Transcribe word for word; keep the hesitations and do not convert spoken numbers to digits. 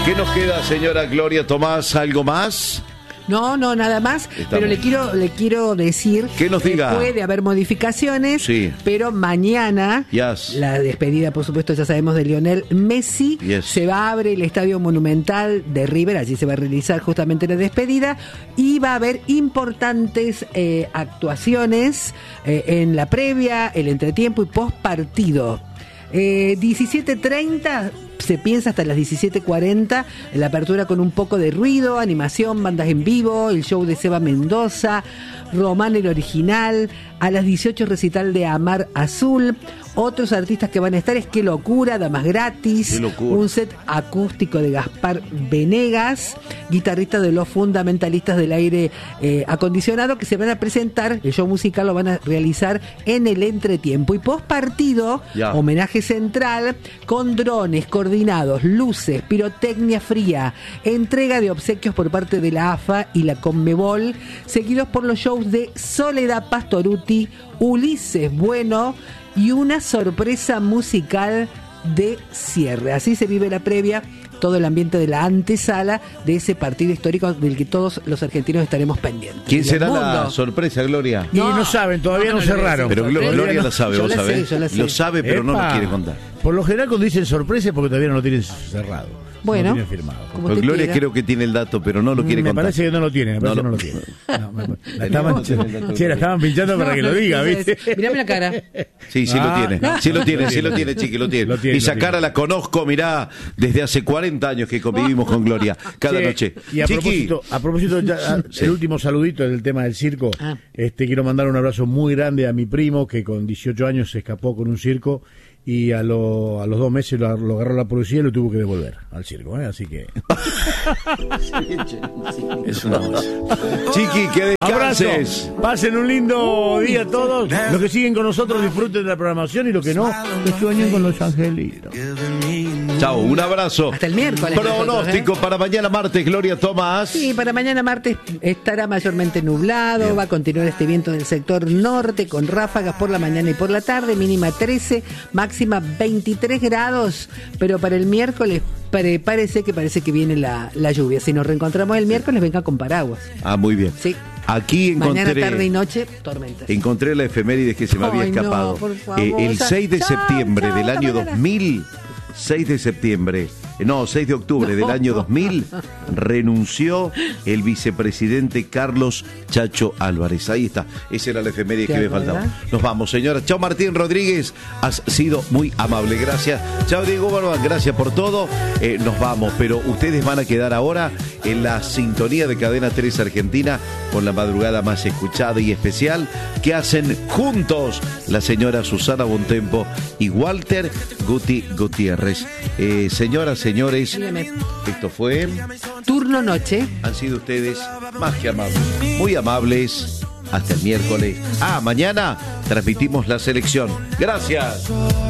¿Qué nos queda, señora Gloria Tomás? ¿Algo más? No, no, nada más, Estamos. pero le quiero le quiero decir que nos diga. que puede haber modificaciones, sí. pero mañana, yes. la despedida, por supuesto, ya sabemos, de Lionel Messi, yes. se va a abrir el Estadio Monumental de River, allí se va a realizar justamente la despedida, y va a haber importantes eh, actuaciones eh, en la previa, el entretiempo y post partido. Eh, diecisiete treinta se piensa hasta las diecisiete cuarenta, la apertura con un poco de ruido, animación, bandas en vivo, el show de Seba Mendoza, Román el original, a las dieciocho recital de Amar Azul. Otros artistas que van a estar es Qué Locura, Damas Gratis, Qué Locura. Un set acústico de Gaspar Venegas, guitarrista de Los Fundamentalistas del Aire eh, Acondicionado, que se van a presentar, el show musical lo van a realizar en el entretiempo. Y post partido, ya. homenaje central, con drones coordinados, luces, pirotecnia fría, entrega de obsequios por parte de la A F A y la Conmebol, seguidos por los shows de Soledad Pastorutti, Ulises Bueno y una sorpresa musical de cierre. Así se vive la previa, todo el ambiente de la antesala de ese partido histórico del que todos los argentinos estaremos pendientes. ¿Quién será la sorpresa, Gloria? Y no, no saben, todavía no, no cerraron. Pero Gloria, Gloria la sabe, yo vos la sabés. Sé, yo la sé. Lo sabe, pero Epa. no nos quiere contar. Por lo general cuando dicen sorpresa es porque todavía no lo tienen cerrado. Bueno, no lo tienen firmado. Pues Gloria quiera. Creo que tiene el dato, pero no lo quiere me contar. Me parece que no lo tiene, me parece no, que no lo tiene. No, me, la, estaban, sí, la estaban pinchando para no, que lo diga, ¿viste? Mirame la cara. Sí, sí ah, lo tiene. No. Sí lo tiene, sí lo tiene, chiqui, lo tiene. Lo tiene y esa lo cara tiene. la conozco, mirá, desde hace cuarenta años que convivimos con Gloria, cada sí, noche. Y a Chiqui. propósito, a propósito ya, sí. el último saludito del tema del circo, ah. este quiero mandar un abrazo muy grande a mi primo que con dieciocho años se escapó con un circo y a, lo, a los dos meses lo, lo agarró la policía y lo tuvo que devolver al circo, ¿eh? Así que es una voz. Chiqui, que descanses. Abrazo. Pasen un lindo día todos. Los que siguen con nosotros disfruten de la programación y los que no, que sueñen con los angelitos. Chao, un abrazo. Hasta el miércoles. Pronóstico ¿eh? para mañana martes, Gloria Tomás. Sí, para mañana martes estará mayormente nublado, Bien. va a continuar este viento del sector norte con ráfagas por la mañana y por la tarde, mínima trece, máxima veintitrés grados, pero para el miércoles prepárese que parece que viene la, la lluvia. Si nos reencontramos el miércoles, venga con paraguas. Ah, muy bien. Sí. Aquí encontré, mañana, tarde y noche, tormenta. encontré la efeméride que se me había Ay, escapado. no, por favor. Eh, el seis de Chao, septiembre chao, del año chao, dos mil, seis de septiembre, eh, no, seis de octubre del No. año dos mil, renunció el vicepresidente Carlos Chacho Álvarez. Ahí está, esa era la efeméride que me faltaba. Nos vamos, señora. Chao, Martín Rodríguez, has sido muy amable, gracias. Chao, Diego Barban, gracias por todo. Eh, nos vamos, pero ustedes van a quedar ahora en la sintonía de Cadena tres Argentina con la madrugada más escuchada y especial que hacen juntos la señora Susana Bontempo y Walter Guti Gutiérrez. Eh, señoras, señores, Dígame. esto fue Turno noche. Han sido ustedes más que amables, muy amables. Hasta el miércoles. Ah, mañana transmitimos la selección. Gracias.